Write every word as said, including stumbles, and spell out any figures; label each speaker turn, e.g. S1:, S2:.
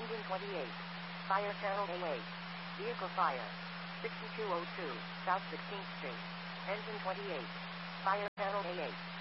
S1: Engine twenty-eight. Fire channel A eight. Vehicle fire. sixty-two oh two, South sixteenth Street. Engine twenty-eight. Fire channel A eight.